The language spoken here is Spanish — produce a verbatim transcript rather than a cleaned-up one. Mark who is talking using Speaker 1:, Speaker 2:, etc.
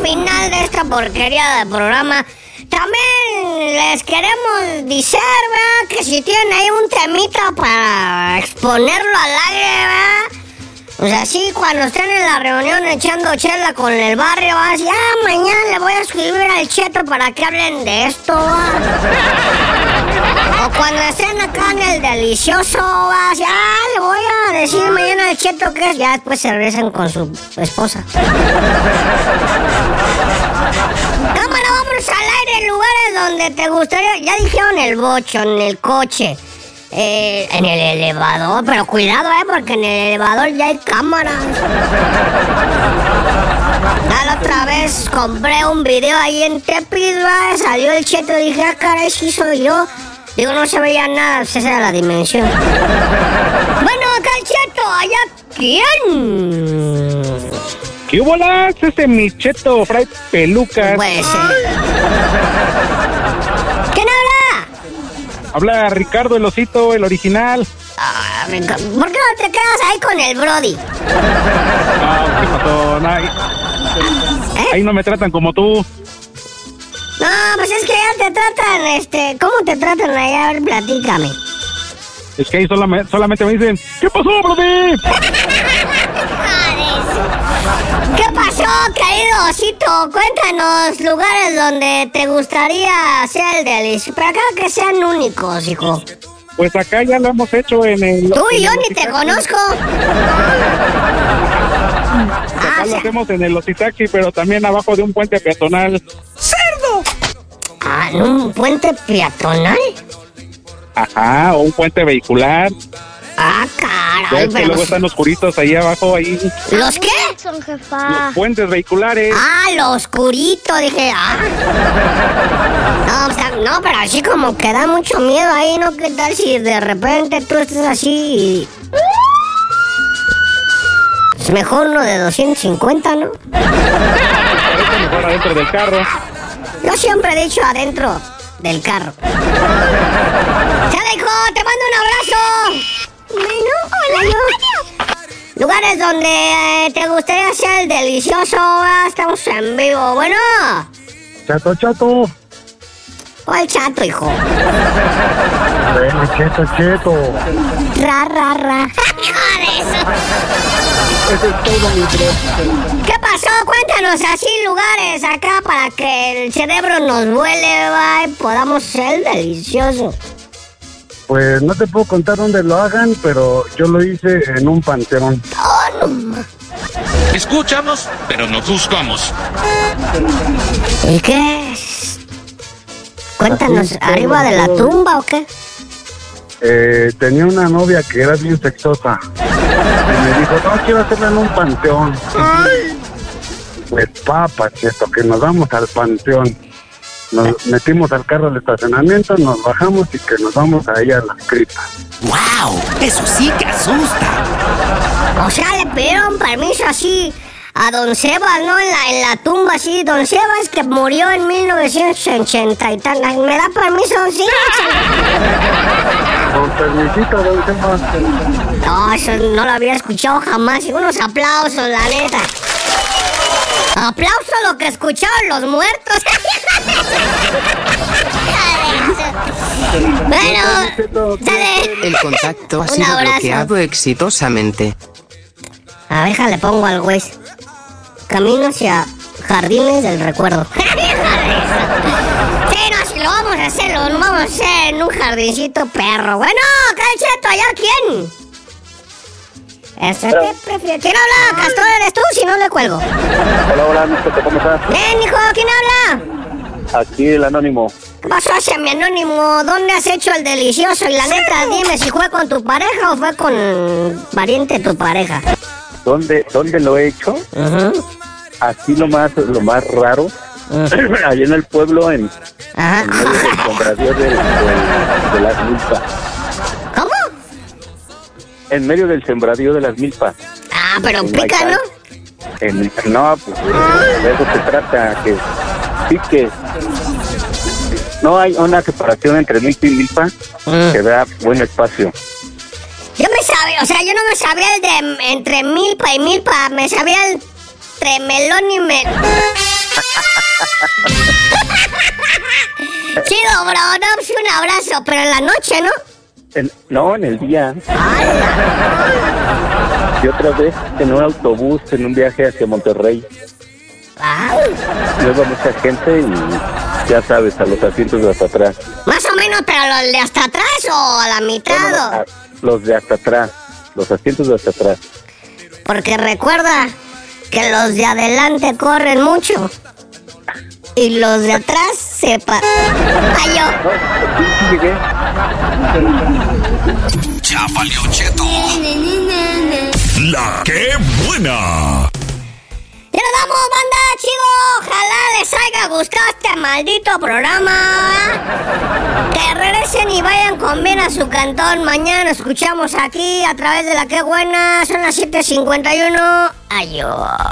Speaker 1: final de esta porquería de programa, también les queremos decir, ¿verdad? Que si tienen ahí un temita para exponerlo al aire, ¿verdad? O sea, sí, cuando estén en la reunión echando chela con el barrio, vas a decir, ah, mañana le voy a escribir al Cheto para que hablen de esto, ¿va? O cuando estén acá en el delicioso, vas a decir, ah, le voy a decir mañana al Cheto que es, ya después se regresan con su esposa. Cámara, vamos al aire en lugares donde te gustaría, ya dijeron el bocho, en el coche. Eh, en el elevador, pero cuidado, eh, porque en el elevador ya hay cámaras. La otra vez compré un video ahí en Tepis, ¿va? Salió el Cheto y dije, ah, caray, sí soy yo. Digo, no se veía nada, esa era la dimensión. Bueno, acá el Cheto, allá, ¿quién?
Speaker 2: ¿Qué bolas? Ese es mi Cheto, Fray Pelucas.
Speaker 1: Pues, eh. ¿Quién habla?
Speaker 2: Habla Ricardo el Osito, el original.
Speaker 1: Ah, ¿por qué no te quedas ahí con el Brody?
Speaker 2: Ah, ¿qué pasó? Nah, ahí,
Speaker 1: ¿Eh?
Speaker 2: ahí no me tratan como tú.
Speaker 1: No, pues es que ya te tratan, este... ¿Cómo te tratan allá? A ver, platícame.
Speaker 2: Es que ahí solamente, solamente me dicen, ¿qué pasó, Brody?
Speaker 1: ¿Qué pasó, querido Osito? Cuéntanos lugares donde te gustaría hacer el delicioso. Pero acá que sean únicos, hijo.
Speaker 2: Pues acá ya lo hemos hecho en el...
Speaker 1: Tú y yo
Speaker 2: ni
Speaker 1: te conozco.
Speaker 2: Acá
Speaker 1: Ah,
Speaker 2: lo
Speaker 1: o sea...
Speaker 2: hacemos en el Ositaxi, pero también abajo de un puente peatonal.
Speaker 1: ¡Cerdo! Ah, ¿en un puente peatonal?
Speaker 2: Ajá, o un puente vehicular.
Speaker 1: Ah,
Speaker 2: Ya
Speaker 1: caray,
Speaker 2: es que
Speaker 1: pero...
Speaker 2: luego están oscuritos ahí abajo, ahí.
Speaker 1: ¿Los qué?
Speaker 3: Son jefa.
Speaker 2: Los puentes vehiculares.
Speaker 1: Ah, lo oscurito, dije, ah. No, o sea, no, pero así como que da mucho miedo ahí, ¿no? ¿Qué tal si de repente tú estás así y... Es mejor uno de doscientos cincuenta, ¿no?
Speaker 2: Parece mejor adentro del carro.
Speaker 1: Yo siempre he dicho adentro del carro. ¡Chale, hijo! ¡Te mando un abrazo! Bueno, hola, yo. Lugares donde eh, te gustaría hacer el delicioso, ah, estamos en vivo. Bueno.
Speaker 4: Chato, chato.
Speaker 1: ¿Cuál chato, hijo?
Speaker 4: Bueno, cheto, cheto.
Speaker 1: Ra, ra, ra. ¡Joder!
Speaker 4: Ese es todo mi bro.
Speaker 1: ¿Qué pasó? Cuéntanos así lugares acá para que el cerebro nos vuele, va, y podamos ser delicioso.
Speaker 4: Pues no te puedo contar dónde lo hagan, pero yo lo hice en un panteón.
Speaker 1: Oh, no ma.
Speaker 5: Escuchamos, pero no juzgamos.
Speaker 1: ¿Y qué es? Cuéntanos,
Speaker 4: Así,
Speaker 1: ¿arriba de la
Speaker 4: todo.
Speaker 1: tumba o qué?
Speaker 4: Eh, tenía una novia que era bien sexosa. Y me dijo, no, quiero hacerla en un panteón. Pues papa, cheto, que nos vamos al panteón. Nos metimos al carro del estacionamiento, nos bajamos y que nos vamos ahí a las criptas.
Speaker 5: ¡Wow! Eso sí que asusta.
Speaker 1: O sea, le pidieron permiso así a don Sebas, ¿no? En la, en la tumba, así. Don Sebas, que murió en mil novecientos ochenta y tal. ¿Me da permiso, sí?
Speaker 4: Con permisito, don Sebas.
Speaker 1: No, eso no lo había escuchado jamás. Y unos aplausos, la neta. Aplauso a lo que escucharon los muertos. Bueno, sale.
Speaker 6: El contacto ha
Speaker 1: Un
Speaker 6: sido
Speaker 1: abrazo.
Speaker 6: bloqueado exitosamente.
Speaker 1: A ver, le pongo al güey. Camino hacia Jardines del Recuerdo. Sí, no, si lo vamos a hacer, lo vamos a hacer en un jardincito perro. Bueno, Calcheto, ¿allá quién? Ese te prefiero. ¿Quién habla? Castor, ¿eres tú? Si no, le cuelgo.
Speaker 7: Hola, hola, mister, ¿cómo estás?
Speaker 1: Ven, hijo, ¿quién habla?
Speaker 7: Aquí el anónimo.
Speaker 1: ¿Qué pasó hacia mi anónimo? ¿Dónde has hecho el delicioso? Y la neta, dime si fue con tu pareja o fue con pariente de tu pareja.
Speaker 7: ¿Dónde, dónde lo he hecho?
Speaker 1: Uh-huh.
Speaker 7: Aquí lo más, lo más raro, uh-huh. Allá en el pueblo, en,
Speaker 1: Ajá.
Speaker 7: en medio del sembradío de, de, de las milpas.
Speaker 1: ¿Cómo?
Speaker 7: En medio del sembradío de las milpas.
Speaker 1: Ah, pero
Speaker 7: En
Speaker 1: pica,
Speaker 7: Maicán.
Speaker 1: ¿no?
Speaker 7: En, no, pues de eso se trata, que sí que no hay una separación entre milpa y milpa
Speaker 1: Mm.
Speaker 7: que da buen espacio.
Speaker 1: Yo me sabía, o sea, yo no me sabía el de entre milpa y milpa, me sabía el entre melón y me... Chido, bro, no, pues un abrazo, pero en la noche, ¿no?
Speaker 7: En- no, en el día.
Speaker 1: ¡Hala!
Speaker 7: Y otra vez en un autobús, en un viaje hacia Monterrey.
Speaker 1: ¡Wow!
Speaker 7: Luego mucha gente y ya sabes, a los asientos de hasta atrás.
Speaker 1: Más o menos, pero los de hasta atrás o a la mitad.
Speaker 7: No, no,
Speaker 1: o-
Speaker 7: a- los de hasta atrás, los asientos de hasta atrás.
Speaker 1: Porque recuerda que los de adelante corren mucho y los de atrás se pa... ¡Ay, yo!
Speaker 7: No, sí, sí llegué.
Speaker 5: Ya valió cheto. La que buena.
Speaker 1: ¡Ya nos vamos, banda, chivo! Ojalá les haya gustado este maldito programa. Que regresen y vayan con bien a su cantón. Mañana nos escuchamos aquí a través de La Que Buena. Son las siete cincuenta y uno. Adiós.